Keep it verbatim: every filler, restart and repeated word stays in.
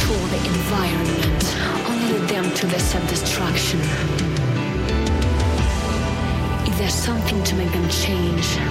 control the environment, only lead them to the self-destruction. If there's something to make them change,